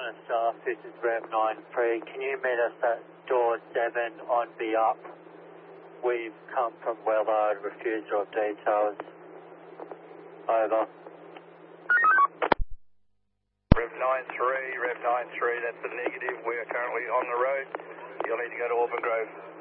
Honor staff, this is Rev 93. Can you meet us at door 7 on the up? We've come from Wellard, refusal of details. Over. Rev 93, that's a negative. We are currently on the road. You'll need to go to Auburn Grove.